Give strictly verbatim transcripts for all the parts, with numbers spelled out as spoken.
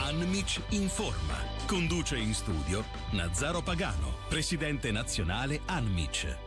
Anmic informa. Conduce in studio Nazzaro Pagano, presidente nazionale Anmic.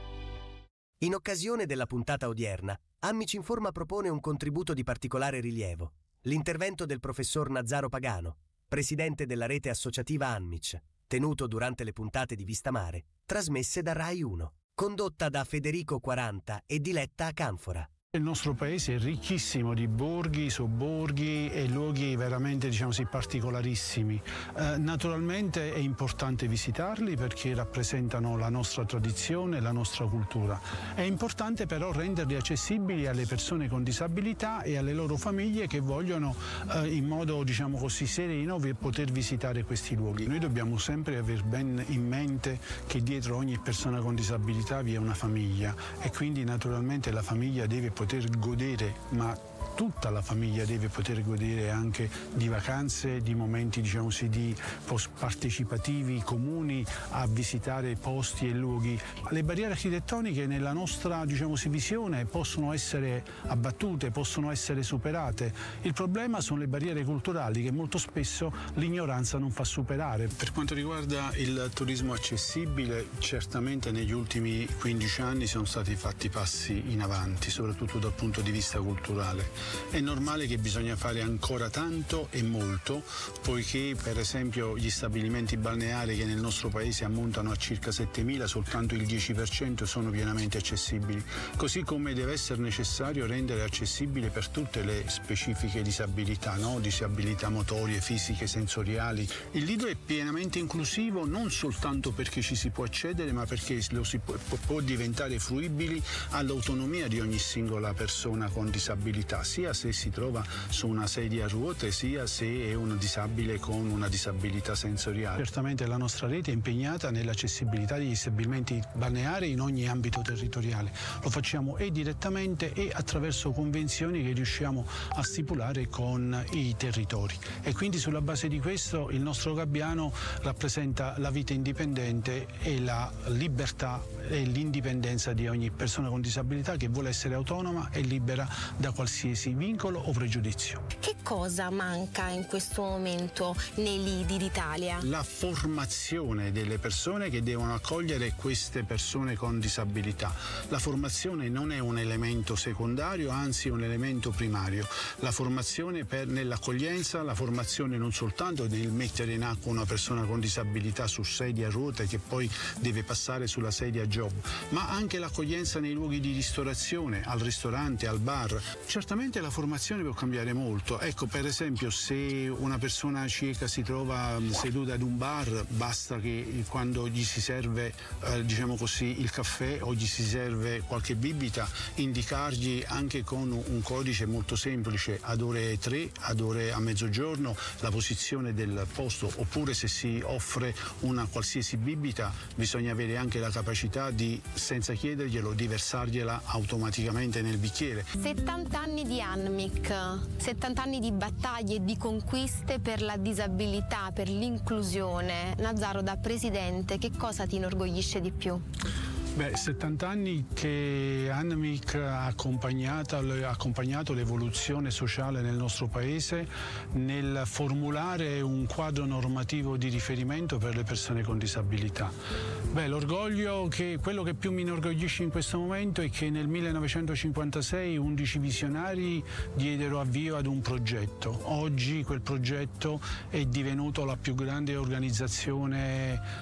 In occasione della puntata odierna, Anmic Informa propone un contributo di particolare rilievo. L'intervento del professor Nazzaro Pagano, presidente della rete associativa Anmic, tenuto durante le puntate di Vista Mare, trasmesse da Rai uno, condotta da Federico quaranta e Diletta Acanfora. Il nostro paese è ricchissimo di borghi, sobborghi e luoghi veramente, diciamo così, particolarissimi. Eh, naturalmente è importante visitarli perché rappresentano la nostra tradizione, la nostra cultura. È importante però renderli accessibili alle persone con disabilità e alle loro famiglie che vogliono eh, in modo, diciamo così, sereno poter visitare questi luoghi. Noi dobbiamo sempre aver ben in mente che dietro ogni persona con disabilità vi è una famiglia e quindi naturalmente la famiglia deve poter godere, ma tutta la famiglia deve poter godere anche di vacanze, di momenti, diciamo così, di partecipativi comuni a visitare posti e luoghi. Le barriere architettoniche nella nostra, diciamo così, visione possono essere abbattute, possono essere superate. Il problema sono le barriere culturali che molto spesso l'ignoranza non fa superare. Per quanto riguarda il turismo accessibile, certamente negli ultimi quindici anni sono stati fatti passi in avanti, soprattutto dal punto di vista culturale. È normale che bisogna fare ancora tanto e molto, poiché per esempio gli stabilimenti balneari che nel nostro paese ammontano a circa settemila, soltanto il dieci per cento sono pienamente accessibili, così come deve essere necessario rendere accessibile per tutte le specifiche disabilità, no? Disabilità motorie, fisiche, sensoriali. Il Lido è pienamente inclusivo non soltanto perché ci si può accedere, ma perché lo si può, può diventare fruibili all'autonomia di ogni singola persona con disabilità, sia se si trova su una sedia a ruote, sia se è un disabile con una disabilità sensoriale. Certamente la nostra rete è impegnata nell'accessibilità degli stabilimenti balneari in ogni ambito territoriale. Lo facciamo e direttamente e attraverso convenzioni che riusciamo a stipulare con i territori. E quindi sulla base di questo il nostro gabbiano rappresenta la vita indipendente e la libertà e l'indipendenza di ogni persona con disabilità che vuole essere autonoma e libera da qualsiasi vincolo o pregiudizio. Che cosa manca in questo momento nei lidi d'Italia? La formazione delle persone che devono accogliere queste persone con disabilità. La formazione non è un elemento secondario, anzi un elemento primario. La formazione per, nell'accoglienza, la formazione non soltanto nel mettere in acqua una persona con disabilità su sedia a ruote che poi deve passare sulla sedia job, ma anche l'accoglienza nei luoghi di ristorazione, al ristorante, al bar. Certamente la formazione può cambiare molto. Ecco, per esempio, se una persona cieca si trova seduta ad un bar, basta che quando gli si serve, eh, diciamo così, il caffè o gli si serve qualche bibita, indicargli anche con un codice molto semplice ad ore tre, ad ore a mezzogiorno, la posizione del posto, oppure se si offre una qualsiasi bibita bisogna avere anche la capacità di, senza chiederglielo, di versargliela automaticamente nel bicchiere. settanta anni di Anmic, settanta anni di battaglie e di conquiste per la disabilità, per l'inclusione. Nazzaro, da presidente, che cosa ti inorgoglisce di più? Beh, settanta anni che Anmic ha accompagnato, ha accompagnato l'evoluzione sociale nel nostro paese nel formulare un quadro normativo di riferimento per le persone con disabilità. Beh, l'orgoglio che quello che più mi inorgoglisce in questo momento è che nel millenovecentocinquantasei undici visionari diedero avvio ad un progetto. Oggi quel progetto è divenuto la più grande organizzazione eh,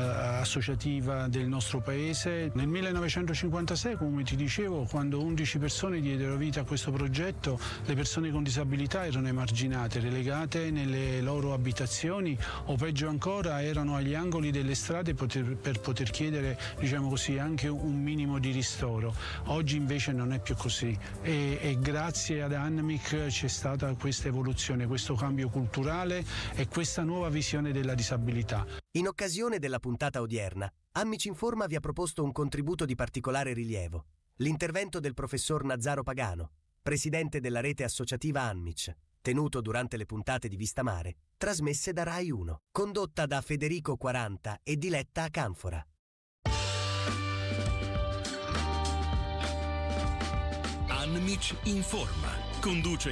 associativa del nostro paese. Nel millenovecentocinquantasei, come ti dicevo, quando undici persone diedero vita a questo progetto, le persone con disabilità erano emarginate, relegate nelle loro abitazioni o peggio ancora erano agli angoli delle strade poter, per poter chiedere, diciamo così, anche un minimo di ristoro. Oggi invece non è più così e, e grazie ad Anmic c'è stata questa evoluzione, questo cambio culturale e questa nuova visione della disabilità. In occasione della puntata odierna, Anmic Informa vi ha proposto un contributo di particolare rilievo. L'intervento del professor Nazzaro Pagano, presidente della rete associativa Anmic, tenuto durante le puntate di Vista Mare, trasmesse da Rai uno, condotta da Federico quaranta e Diletta Acanfora. Anmic Informa. Conduce